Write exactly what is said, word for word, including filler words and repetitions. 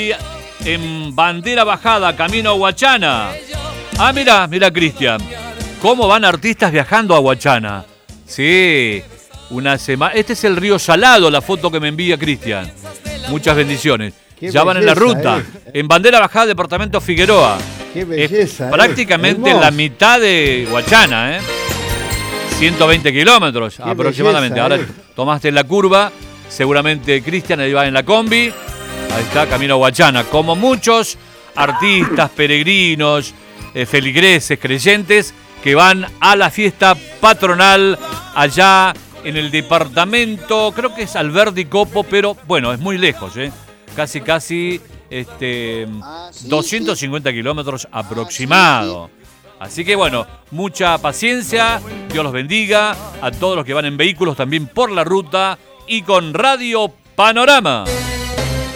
En bandera bajada, camino a Huachana. Ah, mira, mira, Cristian. ¿Cómo van artistas viajando a Huachana? Sí, una semana. Este es el río Salado, la foto que me envía Cristian. Muchas bendiciones. Qué ya van en la belleza, ruta. Eh. En bandera bajada, departamento Figueroa. Qué belleza. Es prácticamente eh. la mitad de Huachana, ¿eh? ciento veinte kilómetros Qué aproximadamente. belleza, Ahora eh. tomaste la curva. Seguramente Cristian ahí va en la combi. Ahí está, camino a Huachana. Como muchos artistas, peregrinos, eh, feligreses, creyentes que van a la fiesta patronal allá en el departamento, creo que es Alberdi Copo, pero bueno, es muy lejos, ¿eh? Casi, casi este, doscientos cincuenta kilómetros aproximado. Así que bueno, mucha paciencia, Dios los bendiga, a todos los que van en vehículos también por la ruta y con Radio Panorama.